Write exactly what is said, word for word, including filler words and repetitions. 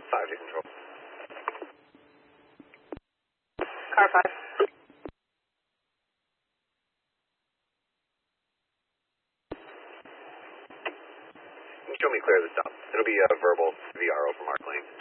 five to control. Car five. Can you show me clear the stop? It'll be a verbal V R O from Arc Lane.